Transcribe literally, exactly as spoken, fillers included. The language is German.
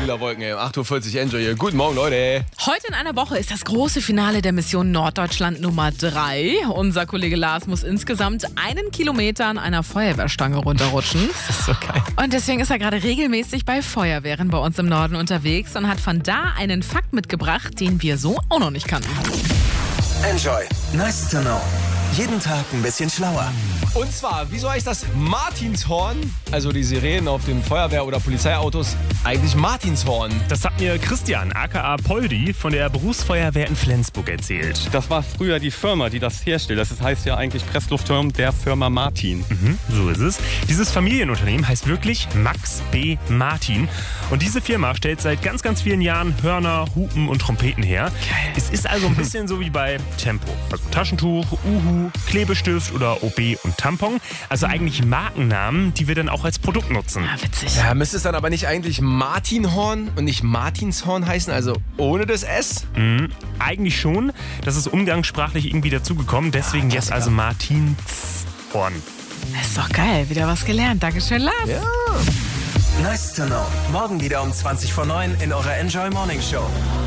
Gewitterwolken, ey. acht Uhr vierzig, Enjoy hier. Guten Morgen, Leute. Heute in einer Woche ist das große Finale der Mission Norddeutschland Nummer drei. Unser Kollege Lars muss insgesamt einen Kilometer an einer Feuerwehrstange runterrutschen. Das ist so geil. Und deswegen ist er gerade regelmäßig bei Feuerwehren bei uns im Norden unterwegs und hat von da einen Fakt mitgebracht, den wir so auch noch nicht kannten. Enjoy. Nice to know. Jeden Tag ein bisschen schlauer. Und zwar, wieso heißt das Martinshorn, also die Sirenen auf den Feuerwehr- oder Polizeiautos, eigentlich Martinshorn? Das hat mir Christian, aka Poldi, von der Berufsfeuerwehr in Flensburg erzählt. Das war früher die Firma, die das herstellt. Das heißt ja eigentlich Pressluftturm der Firma Martin. Mhm, so ist es. Dieses Familienunternehmen heißt wirklich Max B. Martin. Und diese Firma stellt seit ganz, ganz vielen Jahren Hörner, Hupen und Trompeten her. Geil. Es ist also ein bisschen so wie bei Tempo. Also Taschentuch, Uhu, Klebestift oder O B und Tampon. Also eigentlich Markennamen, die wir dann auch als Produkt nutzen. Ja, witzig. Ja, müsste es dann aber nicht eigentlich Martinhorn und nicht Martinshorn heißen, also ohne das S? Mhm, eigentlich schon. Das ist umgangssprachlich irgendwie dazugekommen. Deswegen Ja, jetzt Klassiker. also Martinshorn. Das ist doch geil. Wieder was gelernt. Dankeschön, Lars. Ja. Nice to know. Morgen wieder um zwanzig vor neun in eurer Enjoy Morning Show.